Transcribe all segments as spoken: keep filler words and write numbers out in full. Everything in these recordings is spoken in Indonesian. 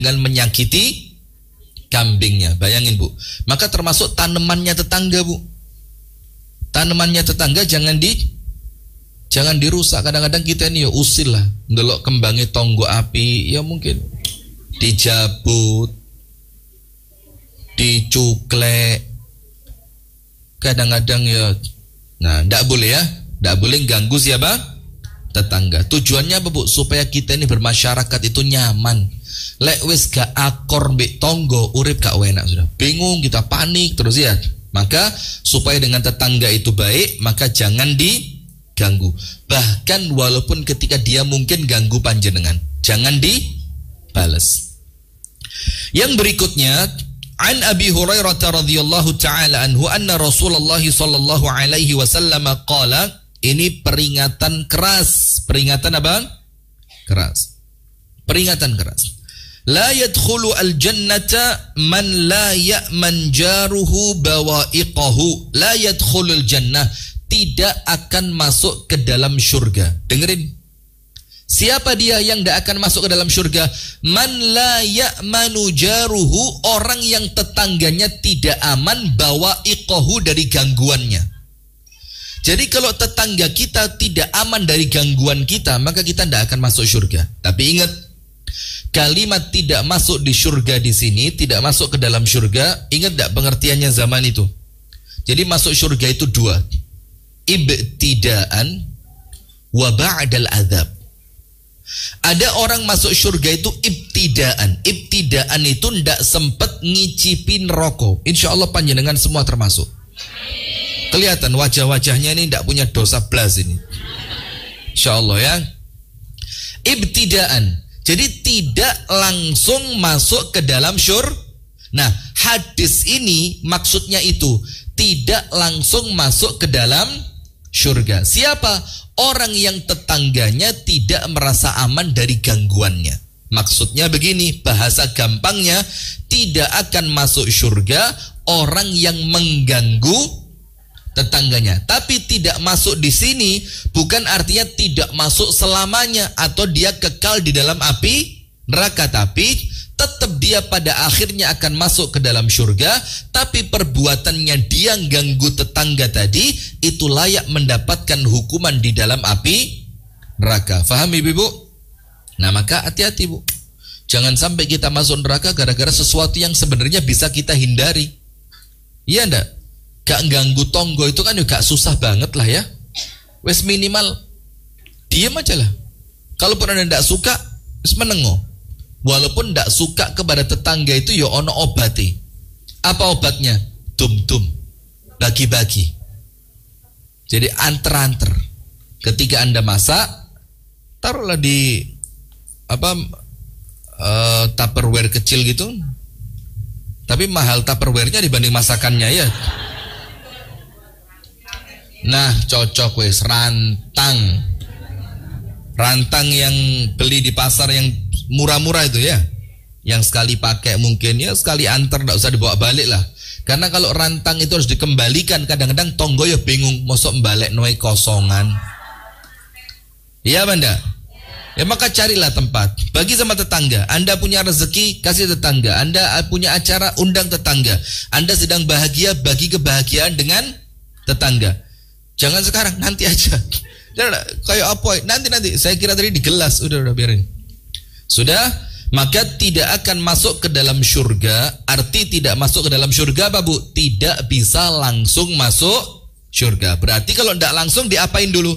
dengan menyakiti kambingnya. Bayangin Bu. Maka termasuk tanamannya tetangga Bu. Tanamannya tetangga jangan di jangan dirusak. Kadang-kadang kita ini ya usil lah, ndelok kembangnya tonggo api, ya mungkin dijabut, dicuklek. Kadang-kadang ya, nah ndak boleh ya, ndak boleh ganggu siapa? Tetangga. Tujuannya apa Bu? Supaya kita ini bermasyarakat itu nyaman. Lek wis gak akor mbek tonggo, urip gak enak sudah. Bingung, kita panik terus ya. Maka supaya dengan tetangga itu baik, maka jangan diganggu. Bahkan walaupun ketika dia mungkin ganggu panjenengan, jangan dibales. Yang berikutnya, an Abi Hurairah radhiyallahu taala anhu anna Rasulullah sallallahu alaihi wasallam qala, ini peringatan keras. Peringatan apa? Keras. Peringatan keras. La yadkhulu al-jannata man la ya'man jaruhu bawa'iqahu. La yadkhulul jannah, tidak akan masuk ke dalam surga. Dengerin. Siapa dia yang tidak akan masuk ke dalam surga? Man la ya'manu jaruhu, orang yang tetangganya tidak aman bawa'iqahu, dari gangguannya. Jadi kalau tetangga kita tidak aman dari gangguan kita, maka kita tidak akan masuk surga. Tapi ingat, kalimat tidak masuk di surga di sini, tidak masuk ke dalam surga, ingat tidak pengertiannya zaman itu? Jadi masuk surga itu dua, ibtidaan wa ba'dal azab. Ada orang masuk surga itu ibtidaan. Ibtidaan itu tidak sempat ngicipin rokok. Insya Allah panjenengan semua termasuk. Kelihatan wajah-wajahnya ini tidak punya dosa blas ini. Insya Allah ya. Ibtidaan. Jadi tidak langsung masuk ke dalam syur. Nah, hadis ini maksudnya itu tidak langsung masuk ke dalam surga. Siapa? Orang yang tetangganya tidak merasa aman dari gangguannya. Maksudnya begini, bahasa gampangnya, tidak akan masuk surga orang yang mengganggu tetangganya. Tapi tidak masuk di sini bukan artinya tidak masuk selamanya atau dia kekal di dalam api neraka, tapi tetap dia pada akhirnya akan masuk ke dalam surga. Tapi perbuatannya dia ganggu tetangga tadi itu layak mendapatkan hukuman di dalam api neraka. Faham Ibu? Nah maka hati-hati Bu, jangan sampai kita masuk neraka gara-gara sesuatu yang sebenarnya bisa kita hindari. Iya enggak? Gak ganggu tonggo itu kan juga susah banget lah ya. Wes minimal diam aja lah. Kalaupun anda tidak suka, wes menengok. Walaupun tidak suka kepada tetangga itu, ya ono obati. Apa obatnya? Tum-tum, bagi-bagi. Jadi anter-anter. Ketika anda masak, taruhlah di apa uh, tupperware kecil gitu. Tapi mahal tupperware-nya dibanding masakannya ya. Nah cocok wes, rantang Rantang yang beli di pasar yang murah-murah itu ya, yang sekali pakai mungkin ya sekali antar, tidak usah dibawa balik lah. Karena kalau rantang itu harus dikembalikan, kadang-kadang tonggo ya bingung, mosok balik noy kosongan. Iya benda. Ya maka carilah tempat, bagi sama tetangga. Anda punya rezeki, kasih tetangga. Anda punya acara, undang tetangga. Anda sedang bahagia, bagi kebahagiaan dengan tetangga. Jangan sekarang, nanti aja. Jangan, kayak apa? Nanti-nanti. Saya kira tadi di gelas. Udah, udah biarin. Sudah? Maka tidak akan masuk ke dalam surga. Arti tidak masuk ke dalam surga apa Bu? Tidak bisa langsung masuk surga. Berarti kalau tidak langsung diapain dulu?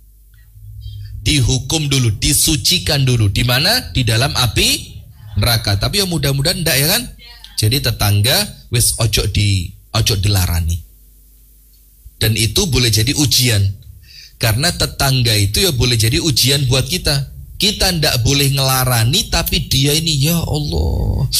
Dihukum dulu, disucikan dulu. Di mana? Di dalam api neraka. Tapi ya mudah-mudahan tidak ya kan? Jadi tetangga wis ojo di ojo dilarani. Dan itu boleh jadi ujian. Karena tetangga itu ya boleh jadi ujian buat kita. Kita ndak boleh ngelarani, tapi dia ini ya Allah.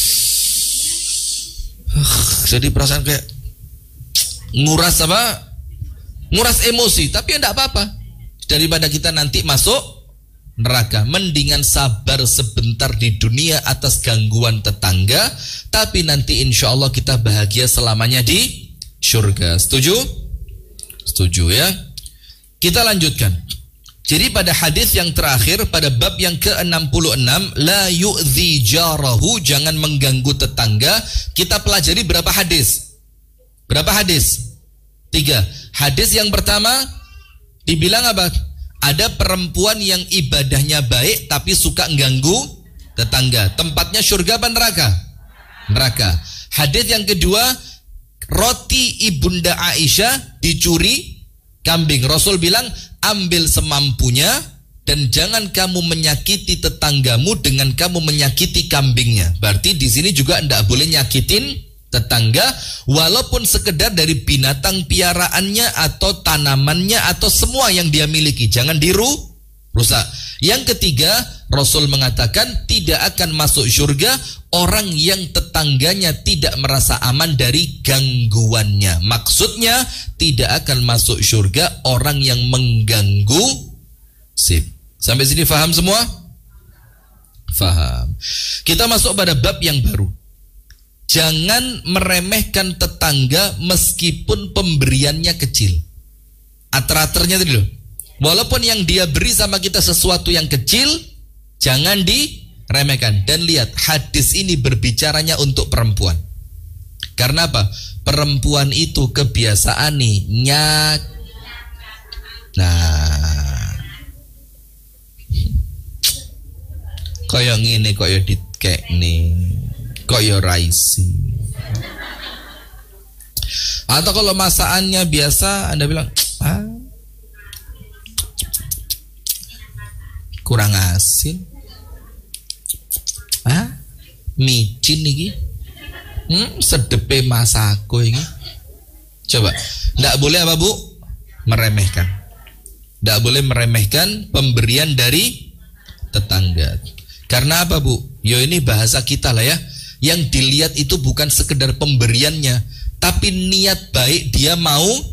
Jadi perasaan kayak nguras apa? Nguras emosi, tapi ya ndak apa-apa. Daripada kita nanti masuk neraka, mendingan sabar sebentar di dunia atas gangguan tetangga, tapi nanti insya Allah kita bahagia selamanya di surga. Setuju? Setuju ya. Kita lanjutkan. Jadi pada hadis yang terakhir pada bab yang ke enam puluh enam, la yu'dzi jarahu, jangan mengganggu tetangga. Kita pelajari berapa hadis? Berapa hadis? Tiga. Hadis yang pertama dibilang apa? Ada perempuan yang ibadahnya baik tapi suka mengganggu tetangga. Tempatnya surga apa neraka? Neraka. Hadis yang kedua, roti ibunda Aisyah dicuri kambing. Rasul bilang, ambil semampunya dan jangan kamu menyakiti tetanggamu dengan kamu menyakiti kambingnya. Berarti di sini juga tidak boleh nyakitin tetangga, walaupun sekedar dari binatang piaraannya atau tanamannya atau semua yang dia miliki. Jangan diru rusak. Yang ketiga, Rasul mengatakan tidak akan masuk surga orang yang tetangganya tidak merasa aman dari gangguannya. Maksudnya tidak akan masuk surga orang yang mengganggu. Sip. Sampai sini faham semua? Faham. Kita masuk pada bab yang baru. Jangan meremehkan tetangga meskipun pemberiannya kecil. Ater-aternya tadi loh. Walaupun yang dia beri sama kita sesuatu yang kecil, jangan diremehkan. Dan lihat, hadis ini berbicaranya untuk perempuan. Karena apa? Perempuan itu kebiasaan nih nyak. Nah, koyo ngene, koyo ditkek nih, koyo raisi. Atau kalau masakannya biasa, Anda bilang, ah, kurang asin, ah, micin nih, hmm, sedepe masako ini. Coba, tidak boleh apa bu? Meremehkan. Tidak boleh meremehkan pemberian dari tetangga. Karena apa bu? Yo ini bahasa kita lah ya. Yang dilihat itu bukan sekedar pemberiannya, tapi niat baik dia mau